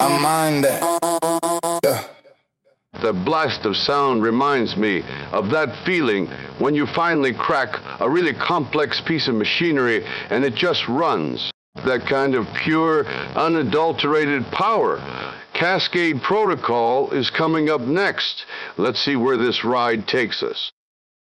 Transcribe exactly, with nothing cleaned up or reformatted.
I mind that. Yeah. The blast of sound reminds me of that feeling when you finally crack a really complex piece of machinery and it just runs. That kind of pure, unadulterated power. Cascade Protocol is coming up next. Let's see where this ride takes us.